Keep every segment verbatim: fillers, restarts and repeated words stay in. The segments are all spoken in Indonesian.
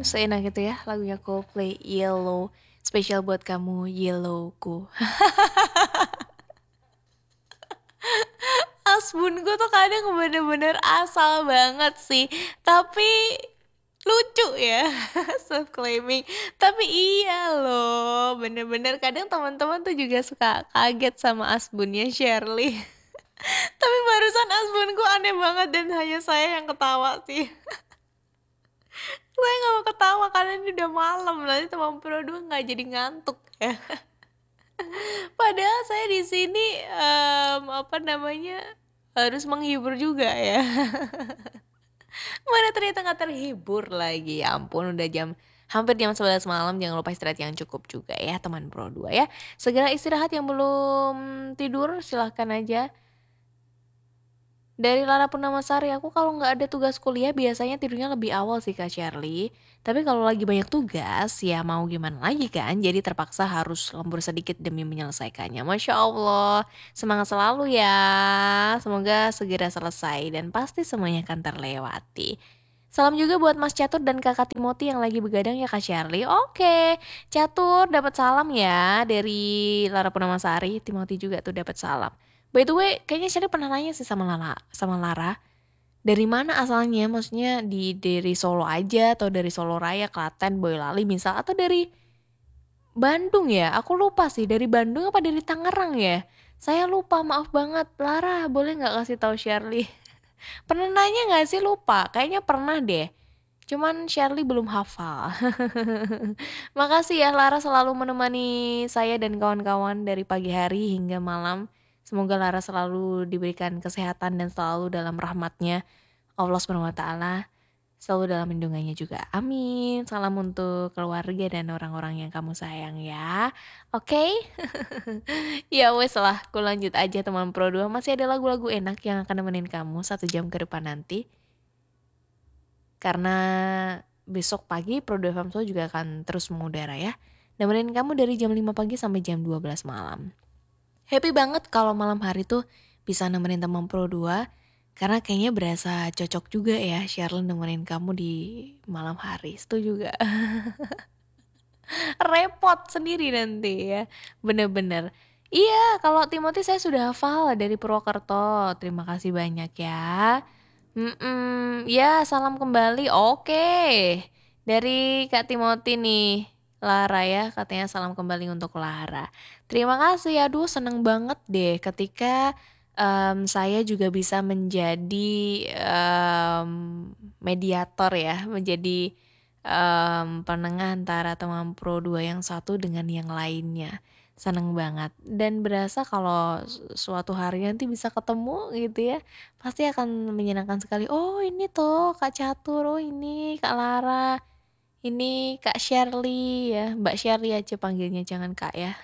seenak itu ya lagunya Coldplay Yellow. Spesial buat kamu Yellowku. Asbunku tuh kadang bener-bener asal banget sih. Tapi lucu ya. Self claiming. Tapi iya loh, bener-bener kadang teman-teman tuh juga suka kaget sama asbunnya Shirley. Tapi barusan asbunku aneh banget dan hanya saya yang ketawa sih. Saya nggak mau ketawa karena ini udah malam, nanti teman pro dua nggak jadi ngantuk ya. Padahal saya di sini em, apa namanya harus menghibur juga ya. Mana ternyata nggak terhibur lagi. Ya ampun, udah jam hampir jam sebelas malam. Jangan lupa istirahat yang cukup juga ya teman pro dua ya. Segera istirahat, yang belum tidur silahkan aja. Dari Lara Purnamasari, aku kalau nggak ada tugas kuliah biasanya tidurnya lebih awal sih Kak Shirley. Tapi kalau lagi banyak tugas, ya mau gimana lagi kan? Jadi terpaksa harus lembur sedikit demi menyelesaikannya. Masya Allah, semangat selalu ya. Semoga segera selesai dan pasti semuanya akan terlewati. Salam juga buat Mas Catur dan Kakak Timothy yang lagi begadang ya Kak Shirley. Oke, Catur dapat salam ya dari Lara Purnamasari. Timothy juga tuh dapat salam. By the way, kayaknya Sherry pernah nanya sih sama Lara, sama Lara, dari mana asalnya? Maksudnya di dari Solo aja atau dari Solo Raya, Klaten, Boyolali misal, atau dari Bandung ya? Aku lupa sih, dari Bandung apa dari Tangerang ya? Saya lupa, maaf banget. Lara, boleh nggak kasih tahu Shirley? Pernah nanya nggak sih? Lupa, kayaknya pernah deh. Cuman Shirley belum hafal. Makasih ya Lara selalu menemani saya dan kawan-kawan dari pagi hari hingga malam. Semoga Lara selalu diberikan kesehatan dan selalu dalam rahmatnya Allah subhanahu wa taala, selalu dalam lindungannya juga. Amin. Salam untuk keluarga dan orang-orang yang kamu sayang ya. Oke? Okay? Ya wes lah, aku lanjut aja teman Pro dua. Masih ada lagu-lagu enak yang akan nemenin kamu satu jam ke depan nanti. Karena besok pagi Pro dua F M Solo juga akan terus mengudara ya. Nemenin kamu dari jam lima pagi sampai jam dua belas malam. Happy banget kalau malam hari tuh bisa nemenin teman Pro dua. Karena kayaknya berasa cocok juga ya Sherlyn nemenin kamu di malam hari. Setuju juga. Repot sendiri nanti ya. Bener-bener. Iya, kalau Timothy saya sudah hafal dari Purwokerto. Terima kasih banyak ya. Mm-mm, ya salam kembali. Oke, dari Kak Timothy nih, Lara ya, katanya salam kembali untuk Lara. Terima kasih, aduh seneng banget deh ketika em, saya juga bisa menjadi em, mediator ya, menjadi em, penengah antara teman Pro dua yang satu dengan yang lainnya. Seneng banget dan berasa kalau suatu hari nanti bisa ketemu gitu ya, pasti akan menyenangkan sekali. Oh ini tuh Kak Catur, oh ini Kak Lara, ini Kak Shirley ya, Mbak Shirley aja panggilnya, jangan Kak ya.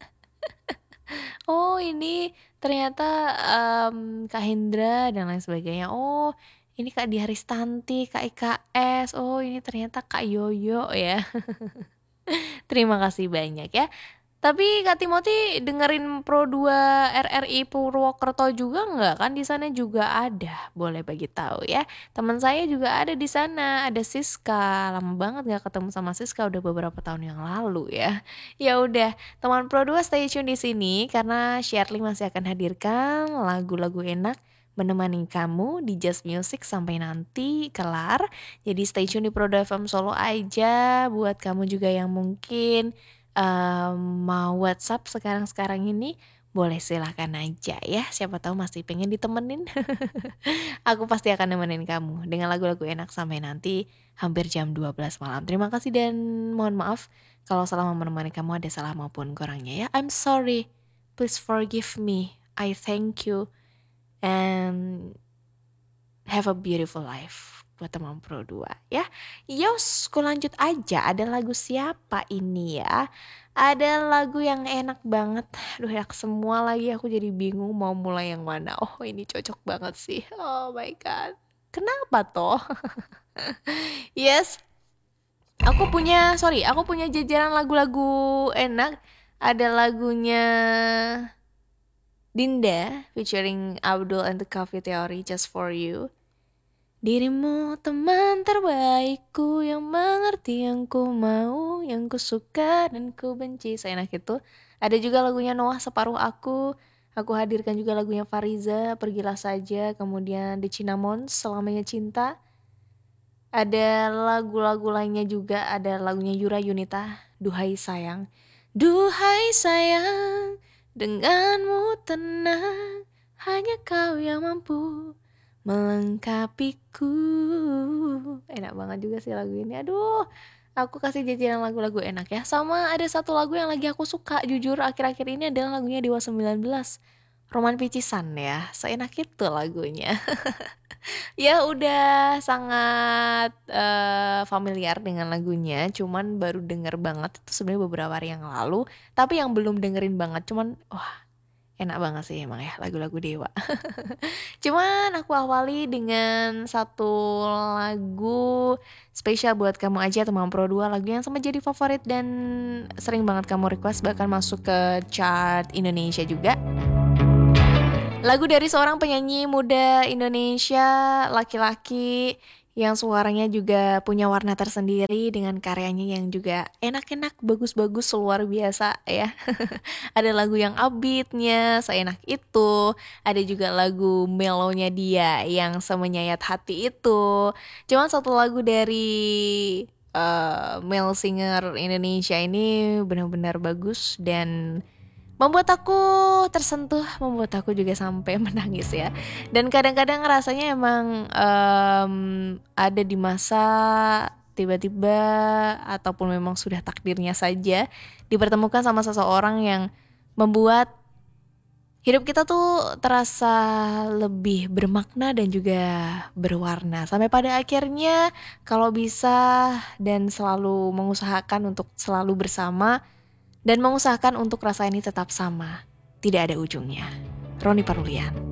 Oh ini ternyata em, Kak Hendra dan lain sebagainya. Oh ini Kak Diaristanti, Kak I K S. Oh ini ternyata Kak Yoyo ya. Terima kasih banyak ya. Tapi Kak Timothy dengerin Pro dua R R I Purwokerto juga nggak? Kan di sana juga ada. Boleh bagi tahu ya. Teman saya juga ada di sana, ada Siska. Lama banget nggak ketemu sama Siska, udah beberapa tahun yang lalu ya. Ya udah, teman Pro dua stay tune di sini karena Shirley masih akan hadirkan lagu-lagu enak menemani kamu di Just Music sampai nanti kelar. Jadi stay tune di Pro dua F M Solo aja buat kamu juga yang mungkin um, mau WhatsApp sekarang-sekarang ini, boleh silahkan aja ya. Siapa tahu masih pengen ditemenin. Aku pasti akan nemenin kamu dengan lagu-lagu enak sampai nanti hampir jam dua belas malam. Terima kasih dan mohon maaf kalau selama menemani kamu ada salah maupun kurangnya ya. I'm sorry. Please forgive me. I thank you. And have a beautiful life buat teman Pro dua ya. Yos, ku lanjut aja. Ada lagu siapa ini ya? Ada lagu yang enak banget. Aduh, enak semua lagi. Aku jadi bingung mau mulai yang mana. Oh, ini cocok banget sih. Oh my god. Kenapa toh? Yes, aku punya, sorry, aku punya jajaran lagu-lagu enak. Ada lagunya Dinda featuring Abdul and the Coffee Theory, Just For You. Dirimu teman terbaikku yang mengerti yang ku mau, yang ku suka dan ku benci. Seenak itu. Ada juga lagunya Noah Separuh Aku. Aku hadirkan juga lagunya Fariza, Pergilah Saja. Kemudian The Cinnamons, Selamanya Cinta. Ada lagu-lagu lainnya juga, ada lagunya Yura Yunita, Duhai Sayang. Duhai sayang, denganmu tenang, hanya kau yang mampu melengkapiku. Enak banget juga sih lagu ini. Aduh, aku kasih jajaran lagu-lagu enak ya. Sama ada satu lagu yang lagi aku suka jujur akhir-akhir ini adalah lagunya Dewa sembilan belas, Roman Picisan ya. Seenak itu lagunya. Ya udah sangat uh, familiar dengan lagunya, cuman baru denger banget itu sebenarnya beberapa hari yang lalu. Tapi yang belum dengerin banget, cuman wah enak banget sih emang ya lagu-lagu Dewa. Cuman aku awali dengan satu lagu spesial buat kamu aja teman Pro dua, lagu yang sama jadi favorit dan sering banget kamu request, bahkan masuk ke chart Indonesia juga. Lagu dari seorang penyanyi muda Indonesia, laki-laki yang suaranya juga punya warna tersendiri dengan karyanya yang juga enak-enak, bagus-bagus, luar biasa ya. Ada lagu yang upbeatnya, Seenak Itu. Ada juga lagu melonya dia yang Semenyayat Hati Itu. Cuman satu lagu dari uh, male singer Indonesia ini benar-benar bagus dan membuat aku tersentuh, membuat aku juga sampai menangis ya. Dan kadang-kadang rasanya emang um, ada di masa tiba-tiba ataupun memang sudah takdirnya saja dipertemukan sama seseorang yang membuat hidup kita tuh terasa lebih bermakna dan juga berwarna. Sampai pada akhirnya kalau bisa dan selalu mengusahakan untuk selalu bersama dan mengusahakan untuk rasa ini tetap sama, tidak ada ujungnya. Roni Parulian.